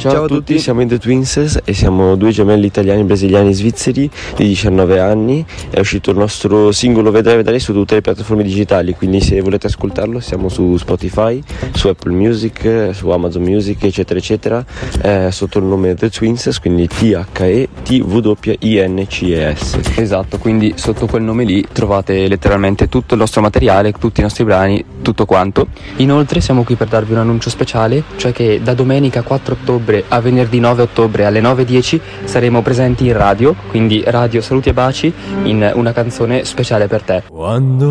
Ciao a tutti, siamo in The Twins e siamo due gemelli italiani, brasiliani, svizzeri di 19 anni. È uscito il nostro singolo Vedrai su tutte le piattaforme digitali, quindi se volete ascoltarlo siamo su Spotify, su Apple Music, su Amazon Music, eccetera eccetera, sotto il nome The Twins, quindi THETWINCES. Esatto, quindi sotto quel nome lì trovate letteralmente tutto il nostro materiale, tutti i nostri brani, tutto quanto. Inoltre siamo qui per darvi un annuncio speciale, cioè che da domenica 4 ottobre a venerdì 9 ottobre alle 9:10 saremo presenti in radio, quindi radio Saluti e Baci, in una canzone speciale per te. Quando